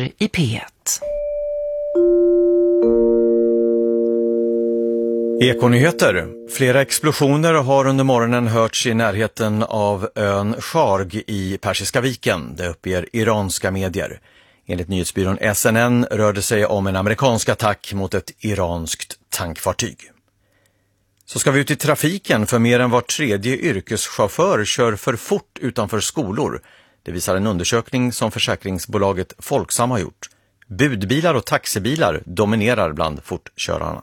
nyheter i P1. Ekonyheter. Flera explosioner har under morgonen hörts i närheten av ön Sharg i Persiska viken, det uppger iranska medier. Enligt nyhetsbyrån SNN rör det sig om en amerikansk attack mot ett iranskt tankfartyg. Så ska vi ut i trafiken, för mer än var tredje yrkeschaufför kör för fort utanför skolor. Det visar en undersökning som försäkringsbolaget Folksam har gjort. Budbilar och taxibilar dominerar bland fortkörarna.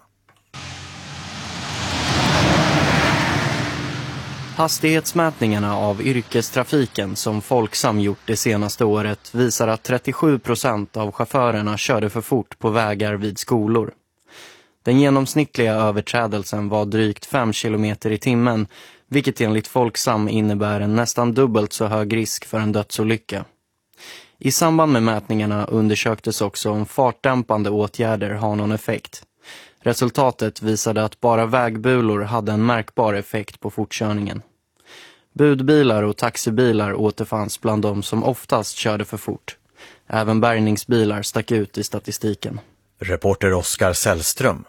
Hastighetsmätningarna av yrkestrafiken som Folksam gjort det senaste året visar att 37% av chaufförerna körde för fort på vägar vid skolor. Den genomsnittliga överträdelsen var drygt 5 km i timmen, vilket enligt Folksam innebär en nästan dubbelt så hög risk för en dödsolycka. I samband med mätningarna undersöktes också om fartdämpande åtgärder har någon effekt. Resultatet visade att bara vägbulor hade en märkbar effekt på fortkörningen. Budbilar och taxibilar återfanns bland de som oftast körde för fort. Även bärgningsbilar stack ut i statistiken. Reporter Oskar Sällström.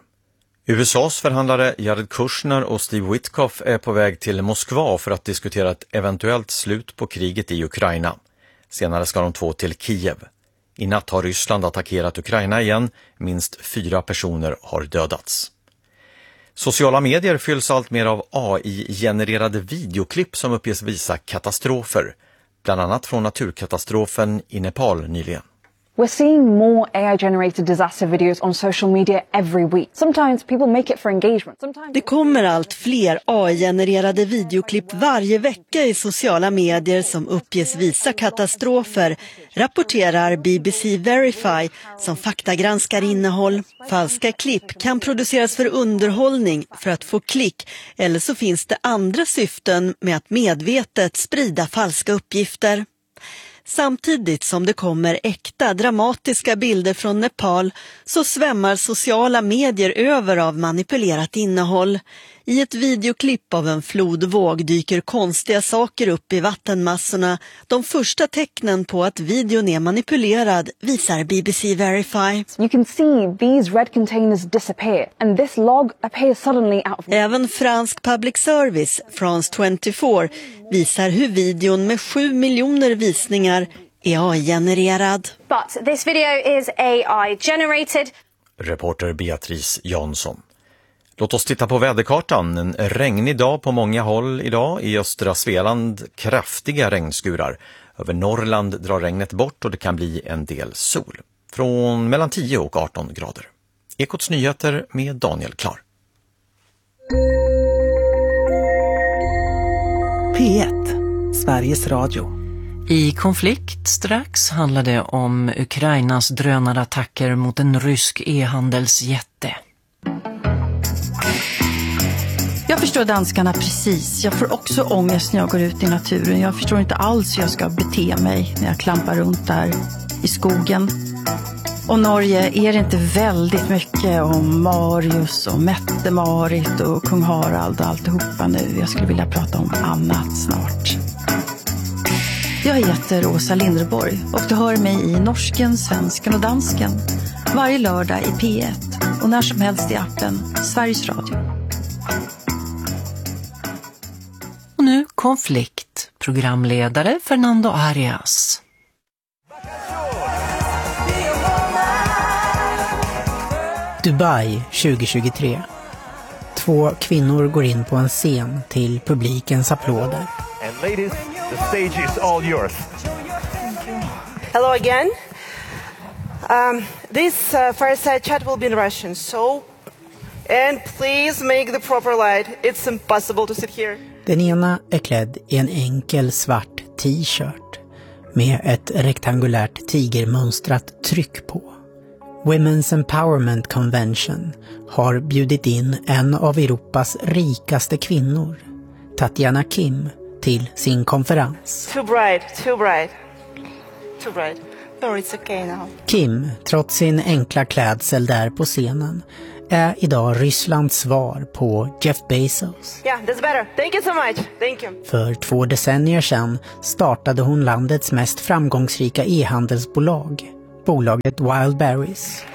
USAs förhandlare Jared Kushner och Steve Witkoff är på väg till Moskva för att diskutera ett eventuellt slut på kriget i Ukraina. Senare ska de två till Kiev. I natt har Ryssland attackerat Ukraina igen. Minst 4 personer har dödats. Sociala medier fylls allt mer av AI-genererade videoklipp som uppges visa katastrofer. Bland annat från naturkatastrofen i Nepal nyligen. We're seeing more AI-generated disaster videos on social media every week. Sometimes people make it for engagement. Det kommer allt fler AI-genererade videoklipp varje vecka i sociala medier som uppges visa katastrofer, rapporterar BBC Verify som faktagranskar innehåll. Falska klipp kan produceras för underhållning för att få klick, eller så finns det andra syften med att medvetet sprida falska uppgifter. Samtidigt som det kommer äkta, dramatiska bilder från Nepal så svämmar sociala medier över av manipulerat innehåll. I ett videoklipp av en flodvåg dyker konstiga saker upp i vattenmassorna. De första tecknen på att videon är manipulerad visar BBC Verify. You can see these red containers disappear and this log appears suddenly out of... Även fransk public service, France 24, visar hur videon med 7 miljoner visningar är AI-genererad. But this video is AI-generated. Reporter Beatrice Jansson. Låt oss titta på väderkartan. En regnig dag på många håll idag. I östra Svealand kraftiga regnskurar. Över Norrland drar regnet bort och det kan bli en del sol. Från mellan 10 och 18 grader. Ekots nyheter med Daniel Klar. P1, Sveriges Radio. I konflikt strax handlar det om Ukrainas drönarattacker mot en rysk e-handelsjätte. Jag förstår danskarna precis. Jag får också ångest när jag går ut i naturen. Jag förstår inte alls hur jag ska bete mig när jag klampar runt där i skogen. Och Norge, är det inte väldigt mycket om Marius och Mette-Marit och kung Harald och alltihopa nu? Jag skulle vilja prata om annat snart. Jag heter Åsa Linderborg och du hör mig i norsken, svensken och dansken. Varje lördag i P1 och när som helst i appen Sveriges Radio. Och nu konflikt. Programledare Fernando Arias. Dubai 2023. 2 kvinnor går in på en scen till publikens applåder. And ladies, the stage is all yours. Hello again. This fireside chat will be in Russian, and please make the proper light. It's impossible to sit here. Den ena är klädd i en enkel svart t-shirt med ett rektangulärt tigermönstrat tryck på. Women's Empowerment Convention har bjudit in en av Europas rikaste kvinnor, Tatiana Kim, till sin konferens. Too bright. No, it's okay now. Kim, trots sin enkla klädsel där på scenen, är idag Rysslands svar på Jeff Bezos. Yeah, that's better. Thank you so much. Thank you. För 2 decennier sedan startade hon landets mest framgångsrika e-handelsbolag, bolaget Wildberries.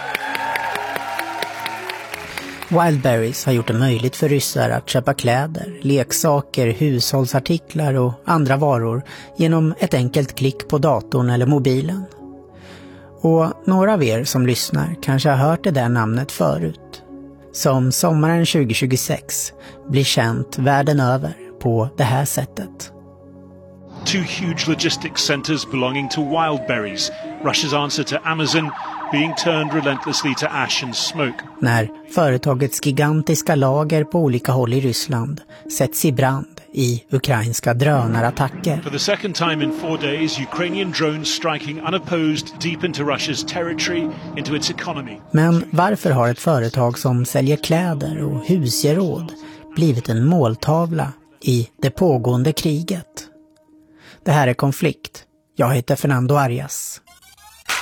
Wildberries har gjort det möjligt för ryssar att köpa kläder, leksaker, hushållsartiklar och andra varor genom ett enkelt klick på datorn eller mobilen. Och några av er som lyssnar kanske har hört det där namnet förut. Som sommaren 2026 blir känt världen över på det här sättet. Two huge logistics centers belonging to Wildberries, Russia's answer to Amazon, being turned relentlessly to ash and smoke. När företagets gigantiska lager på olika håll i Ryssland sätts i brand i ukrainska drönarattacker. For the second time in 4 days, Ukrainian drones striking unopposed deep into Russia's territory, into its economy. Men varför har ett företag som säljer kläder och husgeråd blivit en måltavla i det pågående kriget? Det här är Konflikt. Jag heter Fernando Arias.